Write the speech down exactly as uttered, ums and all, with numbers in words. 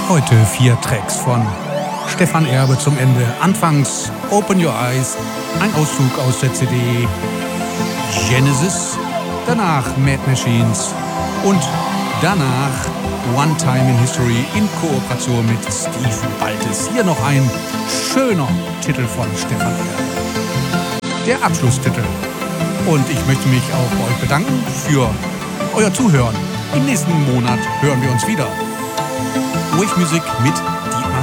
Heute vier Tracks von Stefan Erbe zum Ende. Anfangs Open Your Eyes, ein Auszug aus der C D Genesis, danach Mad Machines und danach One Time in History in Kooperation mit Steve Baltes. Hier noch ein schöner Titel von Stefan Erbe. Der Abschlusstitel. Und ich möchte mich auch bei euch bedanken für euer Zuhören. Im nächsten Monat hören wir uns wieder. Wave Music mit